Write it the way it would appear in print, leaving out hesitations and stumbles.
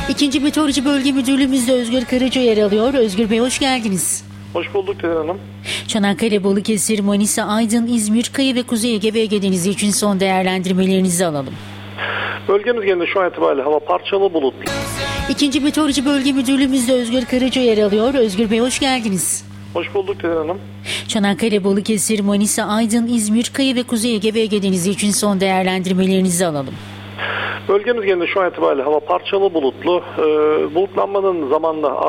İkinci Meteoroloji Bölge Müdürlüğümüzde Özgür Karaca yer alıyor. Özgür Bey hoş geldiniz. Hoş bulduk Teren Hanım. Çanakkale, Balıkesir, Manisa, Aydın, İzmir, Kıyı ve Kuzey Ege ve Ege Denizi için son değerlendirmelerinizi alalım. Bölgemiz genelinde şu an itibariyle hava parçalı bulutlu. İkinci Meteoroloji Bölge Müdürlüğümüzde Özgür Karaca yer alıyor. Özgür Bey hoş geldiniz. Hoş bulduk Teren Hanım. Çanakkale, Balıkesir, Manisa, Aydın, İzmir, Kıyı ve Kuzey Ege ve Ege Denizi için son değerlendirmelerinizi alalım. Bölgemiz genelinde şu an itibariyle hava parçalı bulutlu. Bulutlanmanın zamanla